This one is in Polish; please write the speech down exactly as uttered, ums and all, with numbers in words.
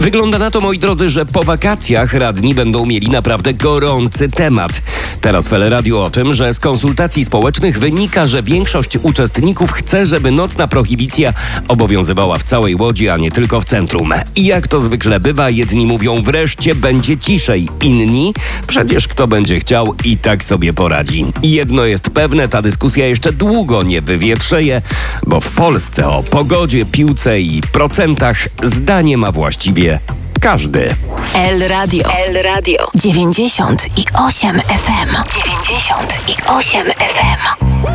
Wygląda na to, moi drodzy, że po wakacjach radni będą mieli naprawdę gorący temat. Teraz w Elradiu o tym, że z konsultacji społecznych wynika, że większość uczestników chce, żeby nocna prohibicja obowiązywała w całej Łodzi, a nie tylko w centrum. I jak to zwykle bywa, jedni mówią wreszcie będzie ciszej, inni przecież kto będzie chciał i tak sobie poradzi. I jedno jest pewne, ta dyskusja jeszcze długo nie wywietrzeje, bo w Polsce o pogodzie, piłce i procentach zdanie ma właściwie każdy. El Radio. El Radio. dziewięćdziesiąt i osiem F M. dziewięćdziesiąt i osiem F M.